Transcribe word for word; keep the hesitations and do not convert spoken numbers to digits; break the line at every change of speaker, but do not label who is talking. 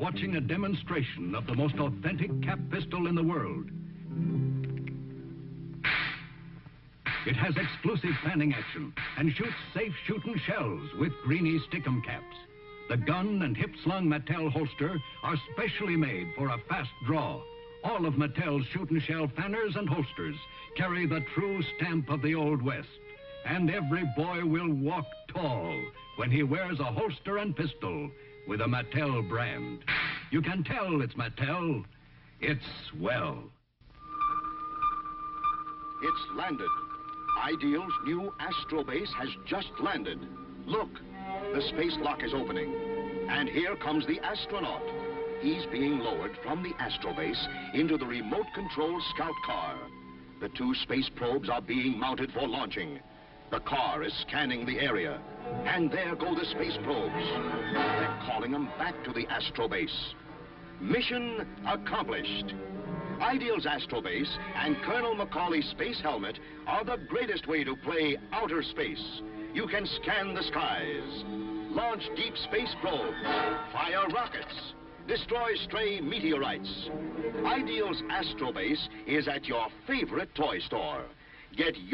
watching a demonstration of the most authentic cap pistol in the world. It has exclusive fanning action and shoots safe shooting shells with Greenie Stickum caps. The gun and hip-slung Mattel holster are specially made for a fast draw. All of Mattel's shooting shell fanners and holsters carry the true stamp of the Old West. And every boy will walk tall when he wears a holster and pistol with a Mattel brand. You can tell it's Mattel. It's swell.
It's landed. Ideal's new Astrobase has just landed. Look, the space lock is opening. And here comes the astronaut. He's being lowered from the Astrobase into the remote-controlled scout car. The two space probes are being mounted for launching. The car is scanning the area. And there go the space probes. They're calling them back to the Astrobase. Mission accomplished. Ideal's Astrobase and Colonel Macaulay's space helmet are the greatest way to play outer space. You can scan the skies, launch deep space probes, fire rockets, destroy stray meteorites. Ideal's Astrobase is at your favorite toy store. Get your